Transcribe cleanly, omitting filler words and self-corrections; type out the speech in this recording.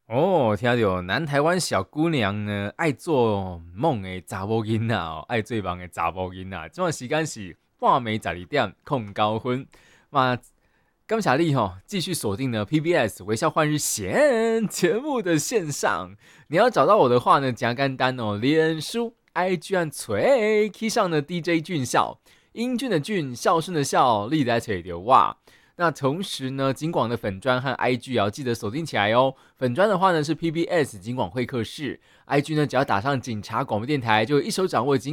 哦，听到南台湾小姑娘呢，爱做梦的查某囡仔哦，爱做梦的查某囡仔。这段时间是半暝12点控高分，嘛，感谢你继续锁定呢 PBS 微笑换日线节目的线上。你要找到我的话呢，加简单哦，脸书、IG 和垂 K 上的 DJ 俊孝，英俊的俊，孝顺的孝，历来垂流哇。那同时呢，金广的粉砖和 IG 也要记得锁定起来哦。粉砖的话呢是 PBS 金广会客室，IG 呢只要打上警察广播电台，就一手掌握金